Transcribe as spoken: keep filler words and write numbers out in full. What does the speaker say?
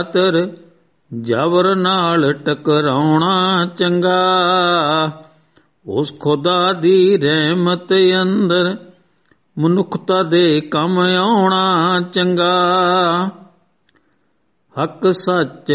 ਤਰ ਜਬਰ ਨਾਲ ਟਕਰਾਉਣਾ ਚੰਗਾ। ਉਸ ਖੁਦਾ ਦੀ ਰਹਿਮਤ ਅੰਦਰ ਮਨੁੱਖਤਾ ਦੇ ਕੰਮ ਆਉਣਾ ਚੰਗਾ। ਹੱਕ ਸੱਚ